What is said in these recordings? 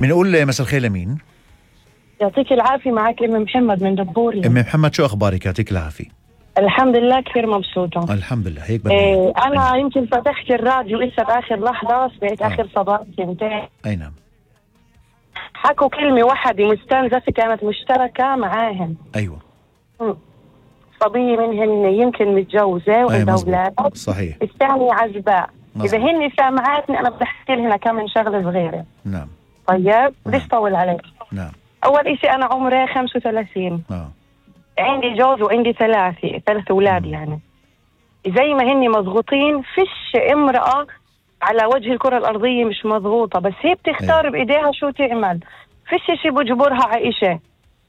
بنقول مساء الخير لمين؟ يعطيك العافية، معك أم محمد من دبوري. أم محمد، شو أخبارك؟ يعطيك العافية. الحمد لله كثير مبسوطة. الحمد لله. هيك أنا يمكن فتحت الراديو لسه بآخر لحظة، سمعت آخر صباح سنتين. أي نعم. حكوا كلمة واحدة مستنزفة كانت مشتركة معاهم. أيوة. صبية منهن يمكن متجوزة وعندها أولاد. صحيح. الثانية عزباء. مزبوط. إذا هن سامعاتني أنا بدي أحكي لهن كم من شغلة صغيرة. نعم. طيب ليش طول عليك؟ نعم. أول إشي أنا عمري 35. عندي جوز وعندي ثلاث أولاد. يعني زي ما هني مضغوطين، فيش امرأة على وجه الكرة الأرضية مش مضغوطة، بس هي بتختار بإيديها شو تعمل. فيش شي بجبرها عائشة.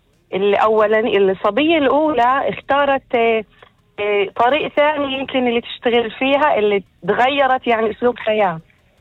الصبية الأولى اختارت طريق ثاني يمكن اللي تشتغل فيها، اللي تغيرت يعني أسلوب حياة.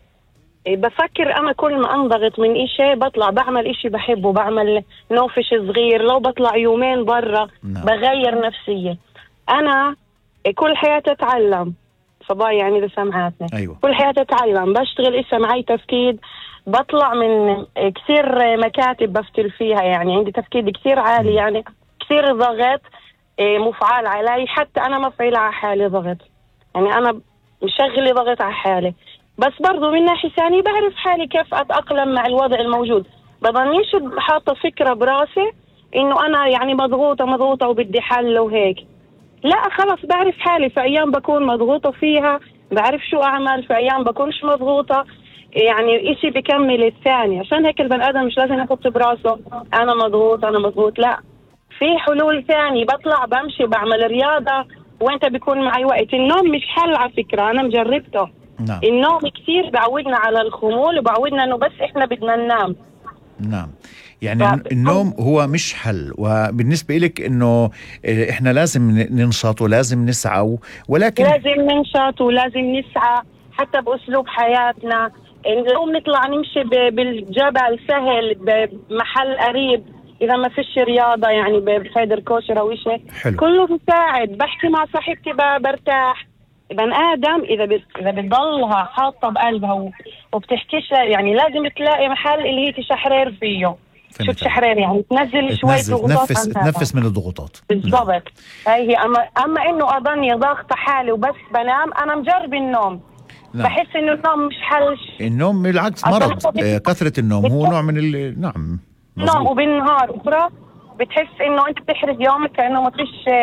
بفكر أنا كل ما أنضغط من إشي بطلع بعمل إشي بحبه، بعمل نوفش صغير، لو بطلع يومين برا بغير نفسية. أنا كل حياتي أتعلم صبايا، يعني إذا سمعاتنا. أيوة. كل حياتي أتعلم، بشتغل إسا معي تفكير، بطلع من كثير مكاتب بفتل فيها، يعني عندي تفكير كثير عالي، يعني كثير ضغط مفعال علي، حتى أنا مفعيلة على حالي ضغط، يعني أنا مشغلي ضغط على حالي. بس برضو من ناحية ثانية بعرف حالي كيف أتأقلم مع الوضع الموجود. بضنيش حاطة فكرة براسي إنه أنا يعني مضغوطة وبدي حل وهيك. لا خلص، بعرف حالي في أيام بكون مضغوطة فيها بعرف شو أعمل، في أيام بكونش مضغوطة، يعني إشي بكمل الثاني. عشان هيك البني آدم مش لازم يحط براسه أنا مضغوط. لا، في حلول ثانية. بطلع بمشي، بعمل رياضة، وانت بيكون معي وقت. النوم مش حل على فكرة، أنا مجربته. نعم. النوم كثير بعودنا على الخمول، وبعودنا إنه بس إحنا بدنا ننام. نعم. يعني النوم هو مش حل، وبالنسبة لك إنه إحنا لازم ننشط ولازم نسعى، ولكن لازم ننشط ولازم نسعى حتى بأسلوب حياتنا. لو نطلع نمشي بالجبل سهل، بمحل قريب، إذا ما فيش رياضة يعني بحيدر كوشر أو إشي، كله بيساعد. بحكي مع صاحبتي برتاح. بني آدم إذا بتضلها حاطة بقلبها وبتحكيش، يعني لازم تلاقي محل اللي هي تشحرير فيه. شو تشحرير؟ يعني تنزل شوية ضغوطات، تنفس من الضغوطات. بالضبط. هي أما إنه أضني ضاغطة حالي وبس بنام، أنا مجرب النوم. لا. بحس إنه النوم مش حل. النوم بالعكس مرض. كثرة النوم هو نوع من نعم. نوم وبالنهار أخرى بتحس إنه أنت بتحرق يومك، كأنه ما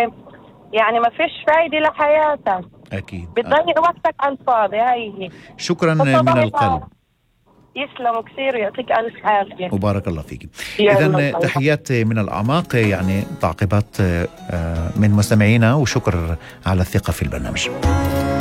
فيش فايدة لحياتك. أكيد. بتضيع وقتك على الفاضي. هاي شكرا من القلب. يسلموا كثير ويعطيك ألف عافية. وبارك الله فيك. إذن تحيات من الأعماق، يعني تعقيبات من مستمعينا، وشكر على الثقة في البرنامج.